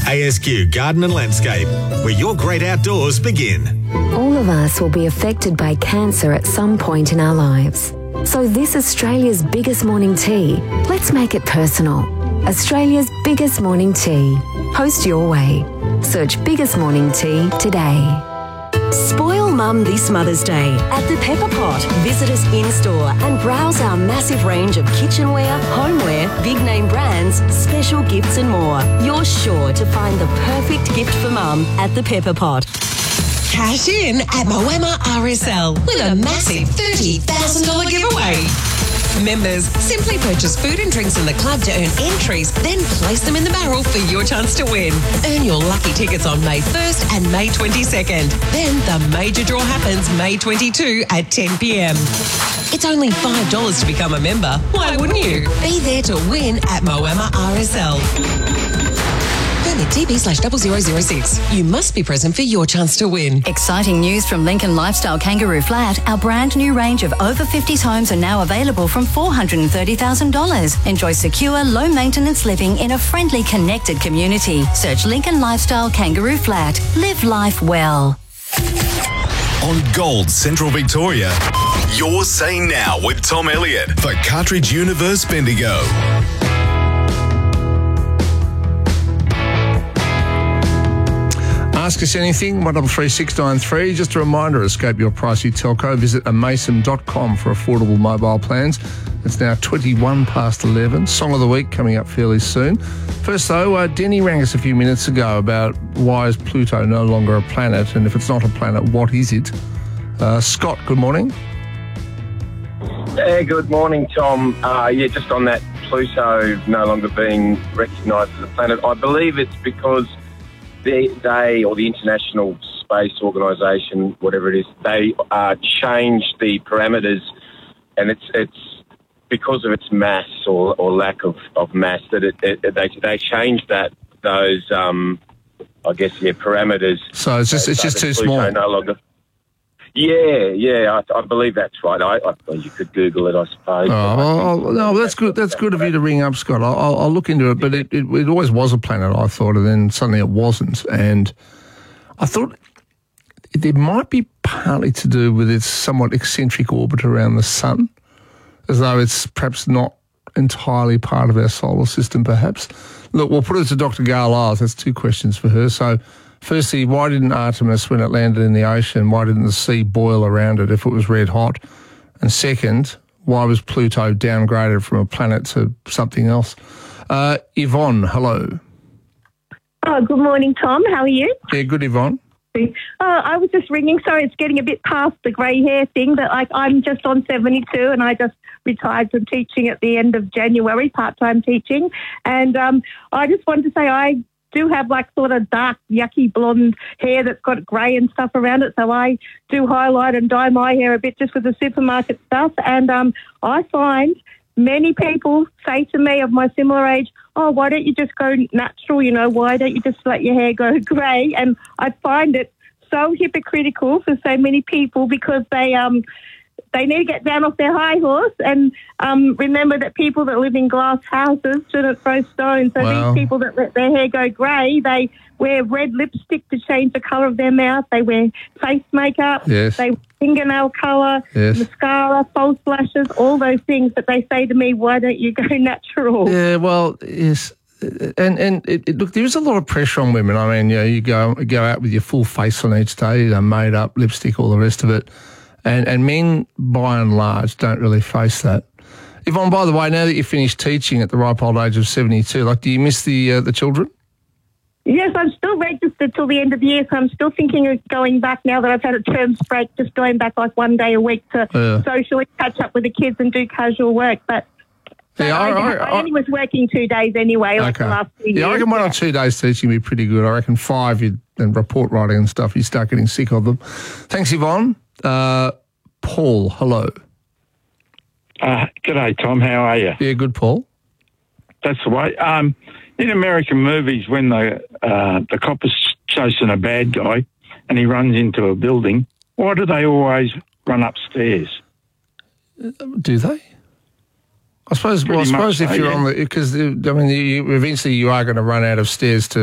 ASQ Garden and Landscape, where your great outdoors begin. All of us will be affected by cancer at some point in our lives. So this Australia's biggest morning tea, let's make it personal. Australia's biggest morning tea. Post your way. Search Biggest Morning Tea today. Spoil Mum this Mother's Day at the Pepper Pot. Visit us in-store and browse our massive range of kitchenware, homeware, big-name brands, special gifts and more. You're sure to find the perfect gift for Mum at the Pepper Pot. Cash in at Moama RSL with a massive $30,000 giveaway. Members, simply purchase food and drinks in the club to earn entries, then place them in the barrel for your chance to win. Earn your lucky tickets on May 1st and May 22nd. Then the major draw happens May 22 at 10 p.m. It's only $5 to become a member. Why wouldn't you? Be there to win at Moama RSL. Permit TB/0006. You must be present for your chance to win. Exciting news from Lincoln Lifestyle Kangaroo Flat. Our brand new range of over 50s homes are now available from $430,000. Enjoy secure, low maintenance living in a friendly, connected community. Search Lincoln Lifestyle Kangaroo Flat. Live life well. On Gold Central Victoria, you're saying now with Tom Elliott for Cartridge Universe Bendigo. Ask us anything, 133693. Just a reminder, escape your pricey telco. Visit amason.com for affordable mobile plans. It's now 21 past 11. Song of the week coming up fairly soon. First though, Denny rang us a few minutes ago about why is Pluto no longer a planet, and if it's not a planet, what is it? Scott, good morning. Yeah, good morning, Tom. Just on that Pluto no longer being recognised as a planet, I believe it's because they or the International Space Organisation, whatever it is, they changed the parameters, and it's because of its mass or lack of mass that they changed those parameters. So it's just too small. No longer. Yeah, I believe that's right. You could Google it, I suppose. That's good. That's good of you to ring up, Scott. I'll look into it. But it always was a planet, I thought, and then suddenly it wasn't. And I thought there might be partly to do with its somewhat eccentric orbit around the sun, as though it's perhaps not entirely part of our solar system, perhaps. Look, we'll put it to Dr. Gail Isles. That's two questions for her. So, firstly, why didn't Artemis, when it landed in the ocean, why didn't the sea boil around it if it was red hot? And second, why was Pluto downgraded from a planet to something else? Yvonne, hello. Oh, good morning, Tom. How are you? Yeah, good, Yvonne. I was just ringing. Sorry, it's getting a bit past the grey hair thing, but I'm just on 72 and I just retired from teaching at the end of January, part-time teaching. And I just wanted to say I do have sort of dark, yucky blonde hair that's got grey and stuff around it. So I do highlight and dye my hair a bit just with the supermarket stuff. And I find many people say to me of my similar age, oh, why don't you just go natural? Why don't you just let your hair go grey? And I find it so hypocritical for so many people because they need to get down off their high horse and remember that people that live in glass houses shouldn't throw stones. So these people that let their hair go grey, they wear red lipstick to change the colour of their mouth. They wear face makeup. Yes. They wear fingernail colour, mascara, false lashes, all those things. But they say to me, why don't you go natural? Yeah, well, yes. And look, there is a lot of pressure on women. I mean, you go out with your full face on each day, made up, lipstick, all the rest of it. And men, by and large, don't really face that. Yvonne, by the way, now that you've finished teaching at the ripe old age of 72, do you miss the children? Yes, I'm still registered till the end of the year, so I'm still thinking of going back now that I've had a term's break, just going back 1 day a week to socially catch up with the kids and do casual work. But I only was working 2 days anyway, the last few years. I reckon 1 or 2 days teaching would be pretty good. I reckon 5 and report writing and stuff, you start getting sick of them. Thanks, Yvonne. Paul, hello. G'day, Tom. How are you? Yeah, good, Paul. That's the way. In American movies, when the cop is chasing a bad guy and he runs into a building, why do they always run upstairs? Do they? I suppose if you're on the... Because, eventually you are going to run out of stairs to